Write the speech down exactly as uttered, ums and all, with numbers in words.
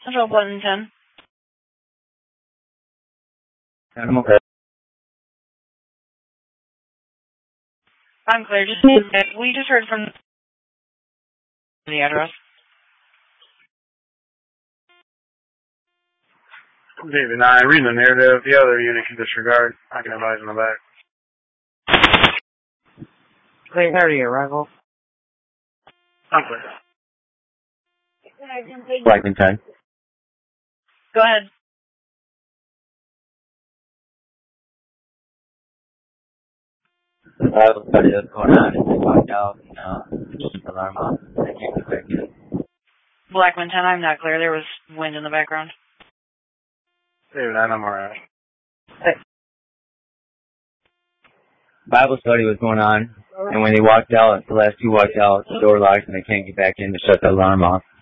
Control button ten. I'm okay. I'm clear. Just we just heard from the address. David nine, reading the narrative. The other unit can disregard. I can advise on the back. Clear area arrival. I'm clear. Blackman ten. Go ahead. Bible study that's going on. They walked out and uh, keep the alarm off. They can't get back in. Blackman ten, I'm not clear. There was wind in the background. David nine, I'm alright. Bible study was going on, and when they walked out, the last two walked out, the door locked, and they can't get back in to shut the alarm off.